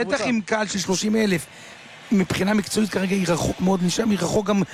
בטח עם קהל של 30,000. מבחינה מקצועית כרגע היא רחוק מאוד נשם, היא רחוק גם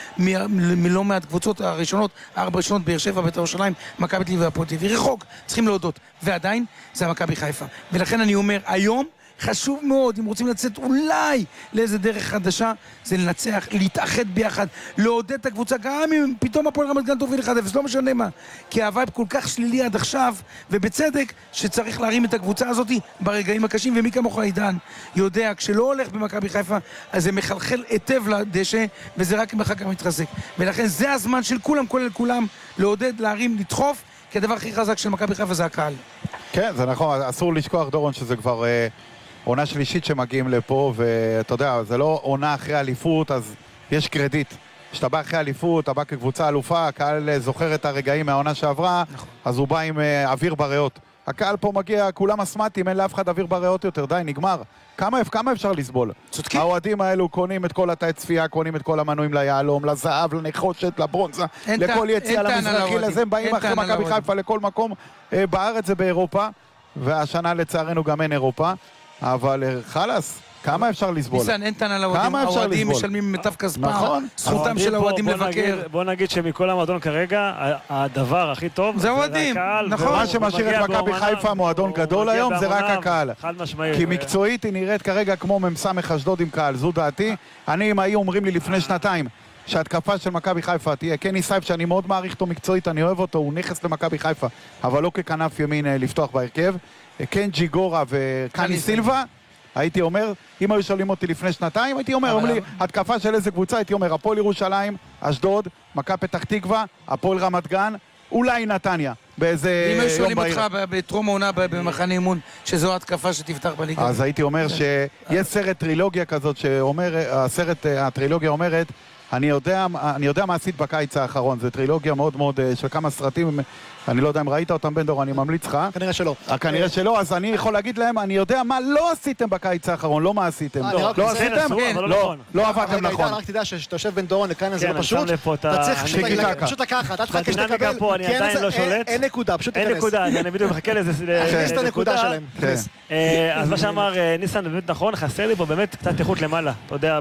מלא מעט קבוצות הראשונות, 4 ראשונות, באר שבע, בית"ר ירושלים, מכבי תל אביב והפועל תל אביב, היא רחוק, צריכים להודות, ועדיין זה מכבי חיפה. ולכן אני אומר, היום חשוב מאוד, אם רוצים לצאת אולי לאיזה דרך חדשה, זה לנצח, להתאחד ביחד, לעודד את הקבוצה, גם אם פתאום הפועל רמת גן תוביל 1-0, לא משנה מה, כי הווייב כל כך שלילי עד עכשיו, ובצדק שצריך להרים את הקבוצה הזאת ברגעים הקשים, ומי כמוך עידן יודע, כשלא הולך במכבי חיפה, אז זה מחלחל היטב לדשא, וזה רק אחר כך מתחזק. ולכן זה הזמן של כולם, כולל כולם, לעודד, להרים, לדחוף, כי הדבר הכי חזק של מכבי חיפה זה הקהל. כן, זה נכון, אסור לשכוח דורון שזה כבר עונה שלישית שמגיעים לפה, ואתה יודע, זה לא עונה אחרי אליפות, אז יש קרדיט. כשאתה בא אחרי אליפות, אתה בא כקבוצה אלופה, הקהל זוכר את הרגעים מהעונה שעברה, אז הוא בא עם אוויר בריאות. הקהל פה מגיע, כולם אסמטים, אין לאף אחד אוויר בריאות יותר, די, נגמר. כמה אפשר לסבול? צודקים. האוהדים האלו קונים את כל התאי צפייה, קונים את כל המנויים ליהלום, לזהב, לנחושת, לברונזה, לכל יציאה למזרחי, לזה הם באים אחרי מכבי חיפה לכל מקום בארץ ובאירופה, והשנה לצערנו גם אין אירופה, אבל חלס, כמה אפשר לסבול? ניסן, אין טענה לאוהדים, האוהדים משלמים מיטב כספם, זכותם של האוהדים לבקר. בוא נגיד שמכל המועדון כרגע, הדבר הכי טוב זה האוהדים, נכון. מה שמשאיר את מכבי חיפה מועדון גדול היום זה רק הקהל. כי מקצועית היא נראית כרגע כמו ממסמך אשדוד עם קהל, זו דעתי. אם היו אומרים לי לפני שנתיים שהתקפה של מכבי חיפה תהיה קני סייף, שאני מאוד מעריך אותו מקצועית, אני אוהב אותו, הוא נכנס למכבי חיפה, אבל לא ככנף ימין לפתוח בהרכב. קנג'י גורה וקני סילבה, הייתי אומר, אם היו שואלים אותי לפני שנתיים, הייתי אומר, אומרים לי, התקפה של איזה קבוצה, הייתי אומר, הפועל ירושלים, אשדוד, מכבי פתח תקווה, הפועל רמת גן, אולי נתניה, באיזה יום בהיר. אם היו שואלים אותך בטרום העונה במחנה אימון, שזו התקפה שתפתח בליגה. אז הייתי אומר שיש סרט טרילוגיה כזאת, הסרט הטרילוגיה אומרת, אני יודע מה עשית בקיץ האחרון, זה טרילוגיה מאוד מאוד של כמה סרטים, אני לא יודע אם ראית אותם בן דור, אני ממליץ לך. כנראה שלא. כנראה שלא, אז אני יכול להגיד להם, אני יודע מה לא עשיתם בקיץ האחרון, לא מה עשיתם. לא עשיתם? לא עבדתם נכון. רק תדע שאתה יושב בן דורון לכאן, זה לא פשוט. אתה צריך פשוט לקחת, אל תחכה שתקבל, כי אין נקודה, פשוט תיכנס. אין נקודה, אני בדיוק מחכה לזה. תכניס את הנקודה שלהם. אז מה שאמר ניסן באמת נכון, חסר לי פה באמת קצת איכות למעלה. אתה יודע,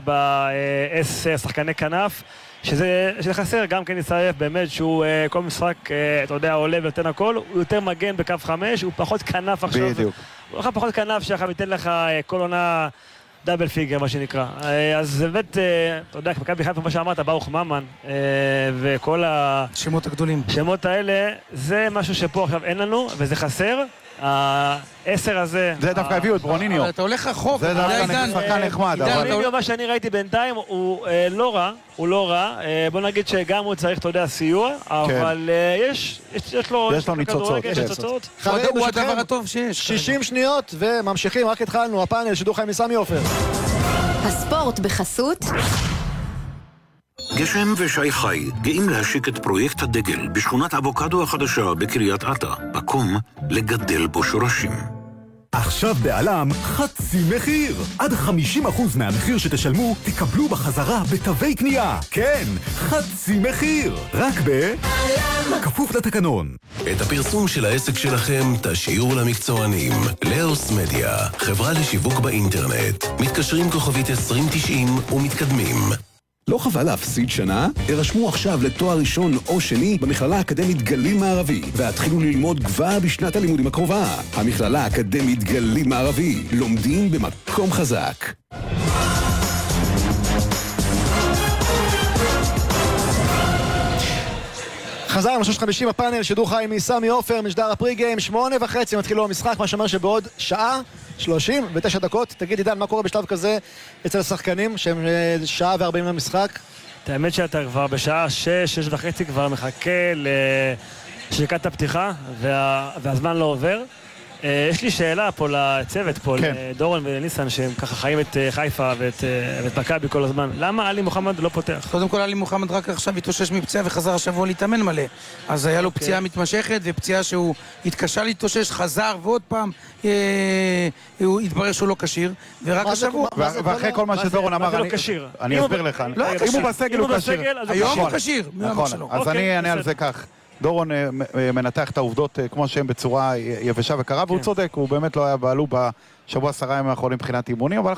ב-10 שחקני כנף, שזה חסר, גם כן יצטרף באמת שהוא כל משחק, אתה יודע, עולה ונותן הכל, הוא יותר מגן בקו 5, הוא פחות כנף עכשיו. בדיוק. הוא פחות כנף שאחר ייתן לך כל עונה דאבל פיגר, מה שנקרא. אז באמת, אתה יודע, מכבי חיפה, מה שאמרת, ברוך ממן, וכל השמות הגדולים. השמות האלה, זה משהו שפה עכשיו אין לנו, וזה חסר. ה-10 הזה... זה דווקא הביאו את ברוניניו. אבל אתה הולך רחוק. זה דווקא שחקן נחמד. ברוניניו, מה שאני ראיתי בינתיים, הוא לא רע. בוא נגיד שגם הוא צריך, אתה יודע, סיוע, אבל יש לו ניצוצות. הוא הדבר הטוב שיש. 60 שניות וממשיכים, רק התחלנו, הפאנל, שידור חיים מסמי עופר. הספורט בחסות גשם ושי חי גאים להשיק את פרויקט הדגל בשכונת אבוקדו החדשה בקריית אתא, מקום לגדל בו שורשים. עכשיו בעלם חצי מחיר. עד 50% מהמחיר שתשלמו תקבלו בחזרה בתווי קנייה. כן, חצי מחיר. רק בעלם. כפוף לתקנון. את הפרסום של העסק שלכם תשאירו למקצוענים. לאוס מדיה, חברה לשיווק באינטרנט. מתקשרים כוכבית 2090 ומתקדמים. לא חבל להפסיד שנה? הרשמו עכשיו לתואר ראשון או שני במכללה האקדמית גליל מערבי והתחילו ללמוד כבר בשנת הלימודים הקרובה. המכללה האקדמית גליל מערבי, לומדים במקום חזק. חזרנו 3:50 בפאנל, שידור חיים מסמי עופר, משדר הפרי גיים, 8:30 מתחילו המשחק, מה שאומר שבעוד שעה 39 דקות. תגיד עידן, מה קורה בשלב כזה אצל השחקנים שהם שעה ו40 למשחק? האמת שאתה כבר בשעה 6:30 כבר מחכה לשריקת הפתיחה והזמן לא עובר. יש לי שאלה פה לצוות פה, לדורון וניסן, שהם ככה חיים את חיפה ואת מכבי כל הזמן. למה עלי מוחמד לא פותח? קודם כל עלי מוחמד רק עכשיו התאושש מפציעה וחזר השבוע להתאמן מלא. אז היה לו פציעה מתמשכת ופציעה שהוא התקשה להתאושש, חזר ועוד פעם הוא התברר שהוא לא כשיר, ורק השבוע. ואחרי כל מה שדורון אמר, אני אסביר לך. אם הוא בסגל הוא כשיר. היום הוא כשיר. נכון, אז אני אענה על זה כך. דורון מנתח את העובדות כמו שהן בצורה יבשה וקרה, והוא צודק, הוא באמת לא היה בעלו בשבוע 10 ימים האחרונים מבחינת אימונים, אבל